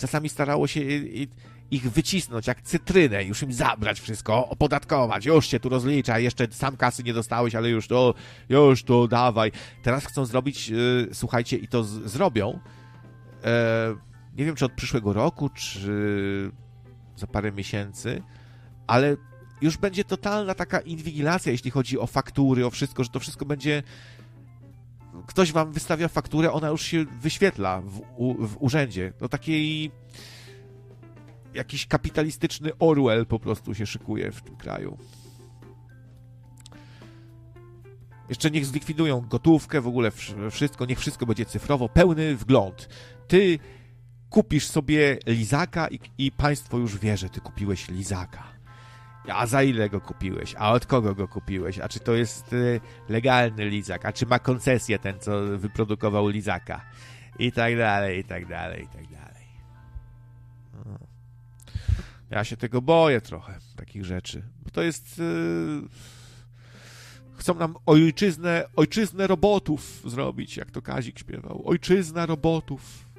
czasami starało się ich wycisnąć jak cytrynę, już im zabrać wszystko, opodatkować, już się tu rozlicza, jeszcze sam kasy nie dostałeś, ale już to dawaj. Teraz chcą zrobić, słuchajcie, i to zrobią, nie wiem, czy od przyszłego roku, czy za parę miesięcy, ale już będzie totalna taka inwigilacja, jeśli chodzi o faktury, o wszystko, że to wszystko będzie... Ktoś wam wystawia fakturę, ona już się wyświetla w urzędzie. To takiej... Jakiś kapitalistyczny Orwell po prostu się szykuje w tym kraju. Jeszcze niech zlikwidują gotówkę, w ogóle wszystko, niech wszystko będzie cyfrowo, pełny wgląd. Ty kupisz sobie lizaka i państwo już wie, że ty kupiłeś lizaka. A za ile go kupiłeś? A od kogo go kupiłeś? A czy to jest legalny lizak? A czy ma koncesję ten, co wyprodukował lizaka? I tak dalej, i tak dalej, i tak dalej. Ja się tego boję trochę, takich rzeczy. Bo to jest... Chcą nam ojczyznę robotów zrobić, jak to Kazik śpiewał. Ojczyzna robotów.